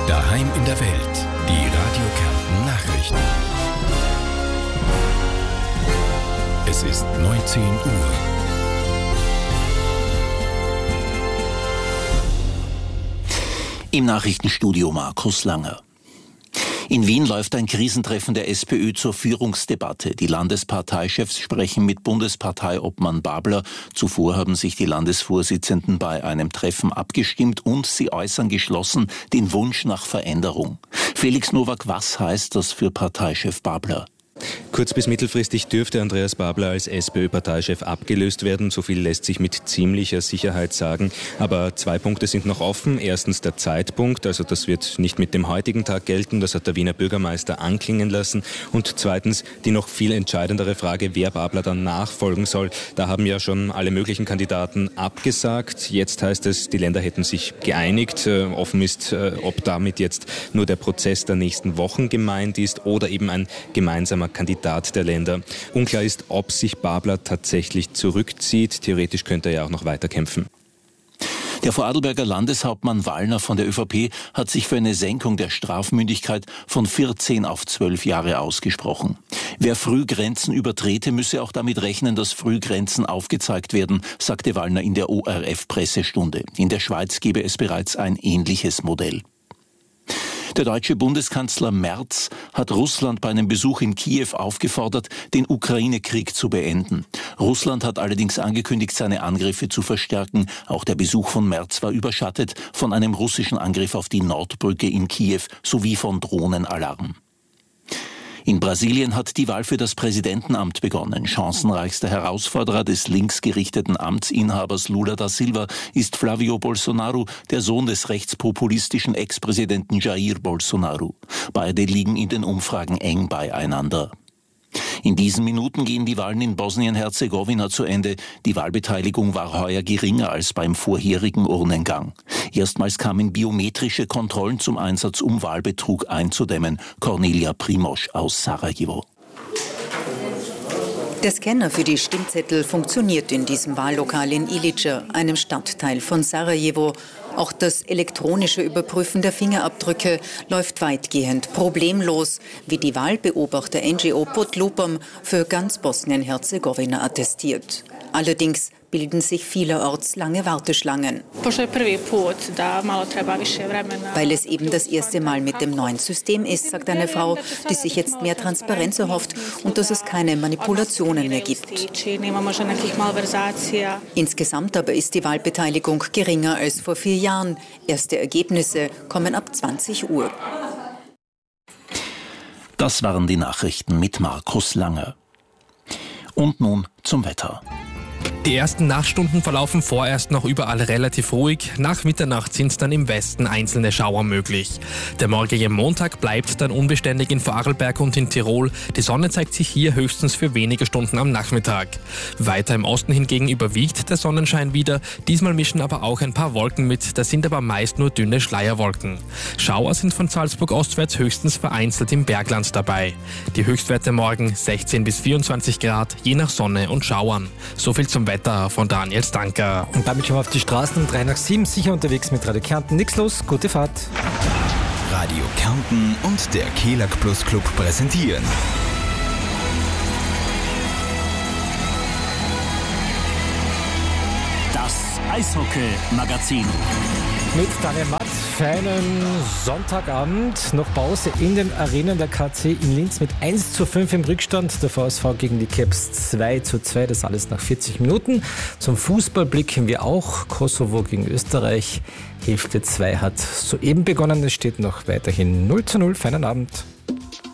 Daheim in der Welt. Die Radio Kärnten Nachrichten. Es ist 19 Uhr. Im Nachrichtenstudio Markus Langer. In Wien läuft ein Krisentreffen der SPÖ zur Führungsdebatte. Die Landesparteichefs sprechen mit Bundesparteiobmann Babler. Zuvor haben sich die Landesvorsitzenden bei einem Treffen abgestimmt und sie äußern geschlossen den Wunsch nach Veränderung. Felix Nowak, was heißt das für Parteichef Babler? Kurz- bis mittelfristig dürfte Andreas Babler als SPÖ-Parteichef abgelöst werden. So viel lässt sich mit ziemlicher Sicherheit sagen. Aber 2 Punkte sind noch offen. Erstens der Zeitpunkt, also das wird nicht mit dem heutigen Tag gelten. Das hat der Wiener Bürgermeister anklingen lassen. Und zweitens die noch viel entscheidendere Frage, wer Babler dann nachfolgen soll. Da haben ja schon alle möglichen Kandidaten abgesagt. Jetzt heißt es, die Länder hätten sich geeinigt. Offen ist, ob damit jetzt nur der Prozess der nächsten Wochen gemeint ist oder eben ein gemeinsamer Kandidat der Länder. Unklar ist, ob sich Babler tatsächlich zurückzieht. Theoretisch könnte er ja auch noch weiterkämpfen. Der Vorarlberger Landeshauptmann Wallner von der ÖVP hat sich für eine Senkung der Strafmündigkeit von 14 auf 12 Jahre ausgesprochen. Wer Frühgrenzen übertrete, müsse auch damit rechnen, dass Frühgrenzen aufgezeigt werden, sagte Wallner in der ORF-Pressestunde. In der Schweiz gebe es bereits ein ähnliches Modell. Der deutsche Bundeskanzler Merz hat Russland bei einem Besuch in Kiew aufgefordert, den Ukraine-Krieg zu beenden. Russland hat allerdings angekündigt, seine Angriffe zu verstärken. Auch der Besuch von Merz war überschattet von einem russischen Angriff auf die Nordbrücke in Kiew sowie von Drohnenalarm. In Brasilien hat die Wahl für das Präsidentenamt begonnen. Chancenreichster Herausforderer des linksgerichteten Amtsinhabers Lula da Silva ist Flávio Bolsonaro, der Sohn des rechtspopulistischen Ex-Präsidenten Jair Bolsonaro. Beide liegen in den Umfragen eng beieinander. In diesen Minuten gehen die Wahlen in Bosnien-Herzegowina zu Ende. Die Wahlbeteiligung war heuer geringer als beim vorherigen Urnengang. Erstmals kamen biometrische Kontrollen zum Einsatz, um Wahlbetrug einzudämmen. Cornelia Primosch aus Sarajevo. Der Scanner für die Stimmzettel funktioniert in diesem Wahllokal in Ilica, einem Stadtteil von Sarajevo. Auch das elektronische Überprüfen der Fingerabdrücke läuft weitgehend problemlos, wie die Wahlbeobachter-NGO Podlupom für ganz Bosnien-Herzegowina attestiert. Allerdings bilden sich vielerorts lange Warteschlangen. Weil es eben das erste Mal mit dem neuen System ist, sagt eine Frau, die sich jetzt mehr Transparenz erhofft und dass es keine Manipulationen mehr gibt. Insgesamt aber ist die Wahlbeteiligung geringer als vor 4 Jahren. Erste Ergebnisse kommen ab 20 Uhr. Das waren die Nachrichten mit Markus Langer. Und nun zum Wetter. Die ersten Nachtstunden verlaufen vorerst noch überall relativ ruhig. Nach Mitternacht sind dann im Westen einzelne Schauer möglich. Der morgige Montag bleibt dann unbeständig in Vorarlberg und in Tirol. Die Sonne zeigt sich hier höchstens für wenige Stunden am Nachmittag. Weiter im Osten hingegen überwiegt der Sonnenschein wieder. Diesmal mischen aber auch ein paar Wolken mit. Das sind aber meist nur dünne Schleierwolken. Schauer sind von Salzburg ostwärts höchstens vereinzelt im Bergland dabei. Die Höchstwerte morgen 16 bis 24 Grad, je nach Sonne und Schauern. So viel zum Wetter von Daniel Stanker. Und damit schon mal auf die Straßen um 3 nach 7 sicher unterwegs mit Radio Kärnten. Nix los, gute Fahrt. Radio Kärnten und der Kelag Plus Club präsentieren. Das Eishockey-Magazin. Mit Daniel Matt für einen Sonntagabend. Noch Pause in den Arenen der KC in Linz mit 1:5 im Rückstand. Der VSV gegen die Caps 2:2. Das alles nach 40 Minuten. Zum Fußball blicken wir auch. Kosovo gegen Österreich. Hälfte 2 hat soeben begonnen. Es steht noch weiterhin 0:0. Feinen Abend.